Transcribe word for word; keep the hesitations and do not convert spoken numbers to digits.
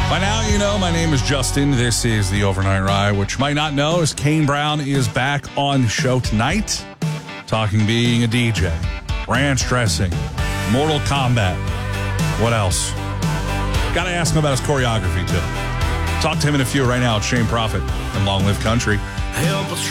By now, you know, my name is Justin. This is the Overnight Ride. What you might not know is Kane Brown is back on the show tonight, talking being a D J, ranch dressing, Mortal Kombat. What else? Got to ask him about his choreography, too. Talk to him in a few right now. It's Shane Prophet and Long Live Country.